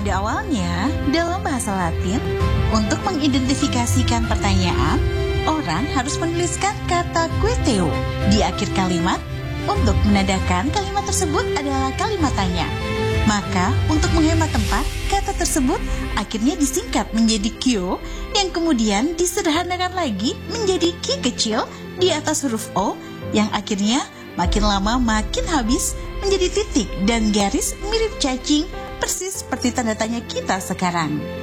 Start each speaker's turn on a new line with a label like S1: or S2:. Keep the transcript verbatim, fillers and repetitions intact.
S1: Pada awalnya, dalam bahasa Latin, untuk mengidentifikasikan pertanyaan, orang harus menuliskan kata queteo di akhir kalimat untuk menandakan kalimat tersebut adalah kalimat tanya. Maka, untuk menghemat tempat, kata tersebut akhirnya disingkat menjadi Q yang kemudian disederhanakan lagi menjadi Q kecil di atas huruf O yang akhirnya makin lama makin habis menjadi titik dan garis mirip cacing persis seperti tanda tanya kita sekarang.